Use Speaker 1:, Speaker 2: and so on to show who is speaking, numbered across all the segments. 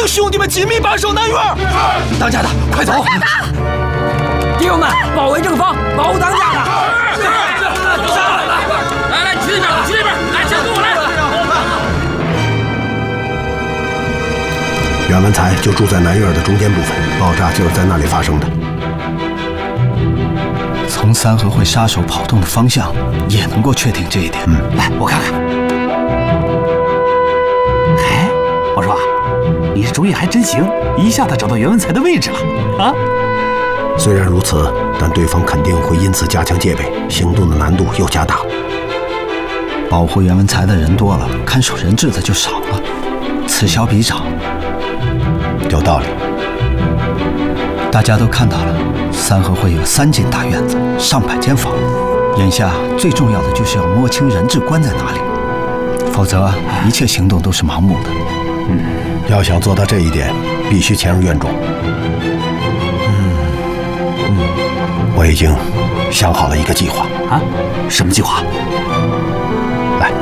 Speaker 1: 兄弟们紧密把守南院。当家的，快走！
Speaker 2: 弟兄们，包围正方，保护当家的。
Speaker 3: 来，去那边，来，先跟我来。
Speaker 4: 袁文才就住在南院的中间部分，爆炸就是在那里发生的。
Speaker 5: 从三合会杀手跑动的方向也能够确定这一点。
Speaker 6: 来，我看看。哎，我说，你这主意还真行，一下子找到袁文才的位置了啊！
Speaker 4: 虽然如此，但对方肯定会因此加强戒备，行动的难度又加大。
Speaker 5: 保护袁文才的人多了，看守人质的就少了，此消彼长。
Speaker 4: 有道理。
Speaker 5: 大家都看到了，三合会有3进大院子，上百间房。眼下最重要的就是要摸清人质关在哪里，否则一切行动都是盲目的。
Speaker 4: 要想做到这一点，必须潜入院中。我已经想好了一个计划。
Speaker 6: 啊？什么计划？
Speaker 4: 来。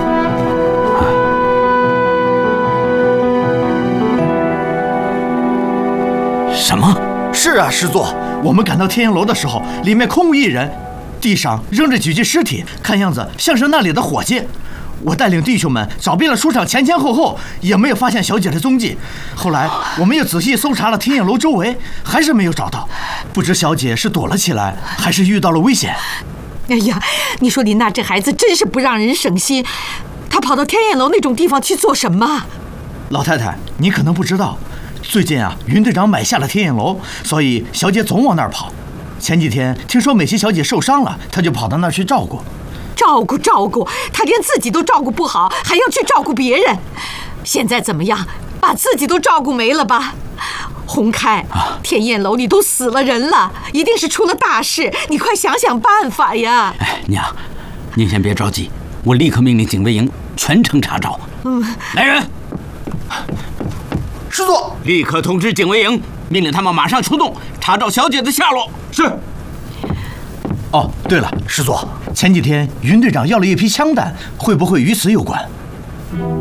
Speaker 6: 什么？
Speaker 7: 是啊，师座，我们赶到天鹰楼的时候，里面空无一人，地上扔着几具尸体，看样子像是那里的伙计。我带领弟兄们找遍了书场前前后后，也没有发现小姐的踪迹。后来我们又仔细搜查了天鹰楼周围，还是没有找到。不知小姐是躲了起来，还是遇到了危险。
Speaker 8: 哎呀，你说林娜这孩子真是不让人省心，她跑到天鹰楼那种地方去做什么？
Speaker 7: 老太太，你可能不知道，最近啊，云队长买下了天鹰楼，所以小姐总往那儿跑。前几天听说美琪小姐受伤了，她就跑到那儿去照顾。
Speaker 8: 照顾，她连自己都照顾不好，还要去照顾别人。现在怎么样？把自己都照顾没了吧？洪开，天燕楼里都死了人了，一定是出了大事，你快想想办法呀！
Speaker 6: 哎，娘，您先别着急，我立刻命令警卫营全城查找。来人，
Speaker 1: 师座，
Speaker 6: 立刻通知警卫营，命令他们马上出动，查找小姐的下落。
Speaker 1: 是。
Speaker 7: 哦，对了，师座，前几天云队长要了一批枪弹，会不会与此有关？